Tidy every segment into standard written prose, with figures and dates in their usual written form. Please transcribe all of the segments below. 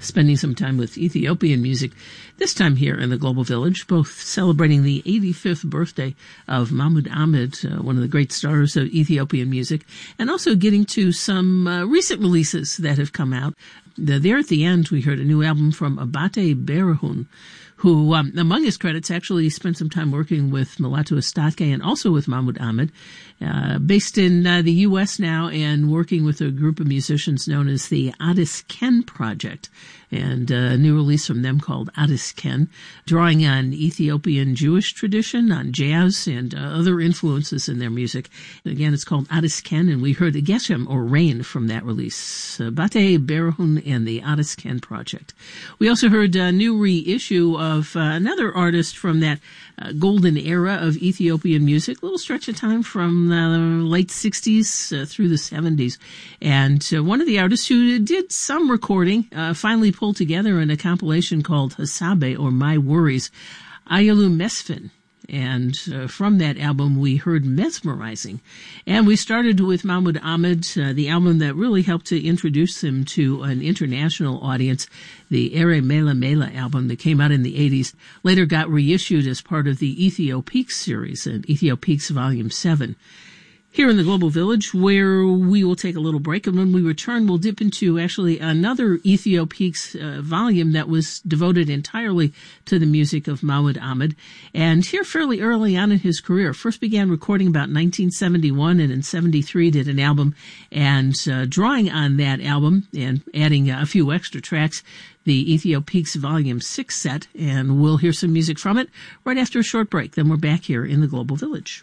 spending some time with Ethiopian music, this time here in the Global Village, both celebrating the 85th birthday of Mahmoud Ahmed, one of the great stars of Ethiopian music, and also getting to some recent releases that have come out. There at the end, we heard a new album from Abate Berahun, who, among his credits, actually spent some time working with Mulatu Astatke and also with Mahmoud Ahmed, based in the U.S. now and working with a group of musicians known as the Addis Ken Project, and a new release from them called Addis Ken, drawing on Ethiopian Jewish tradition, on jazz, and other influences in their music. Again, it's called Addis Ken, and we heard Geshem, or Rain, from that release. Bate Berahun and the Addis Ken Project. We also heard a new reissue of another artist from that golden era of Ethiopian music, a little stretch of time from the late 60s through the 70s. And one of the artists who did some recording finally pulled together in a compilation called Hasabe, or My Worries, Ayalu Mesfin. And from that album, we heard Mesmerizing. And we started with Mahmoud Ahmed, the album that really helped to introduce him to an international audience, the Ere Mela Mela album that came out in the 80s, later got reissued as part of the Ethiopeaks series, and Ethiopeaks Volume 7. Here in the Global Village, where we will take a little break, and when we return, we'll dip into actually another Ethiopeaks volume that was devoted entirely to the music of Mahmoud Ahmed. And here fairly early on in his career, first began recording about 1971, and in 73 did an album, and drawing on that album and adding a few extra tracks, the Ethiopeaks Volume 6 set, and we'll hear some music from it right after a short break. Then we're back here in the Global Village.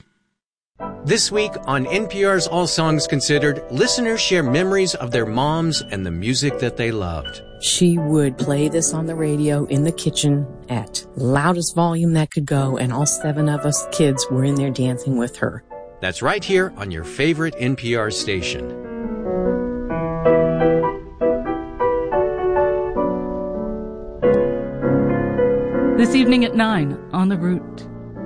This week on NPR's All Songs Considered, listeners share memories of their moms and the music that they loved. She would play this on the radio in the kitchen at loudest volume that could go, and all 7 of us kids were in there dancing with her. That's right here on your favorite NPR station. This evening at 9 on The Root.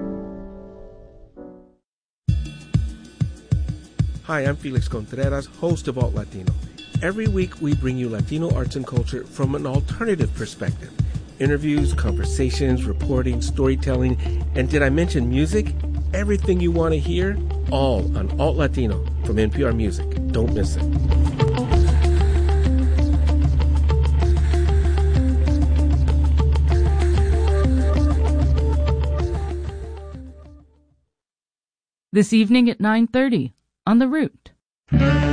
Hi, I'm Felix Contreras, host of Alt Latino. Every week we bring you Latino arts and culture from an alternative perspective. Interviews, conversations, reporting, storytelling, and did I mention music? Everything you want to hear, all on Alt Latino from NPR Music. Don't miss it. This evening at 9:30 on The Root.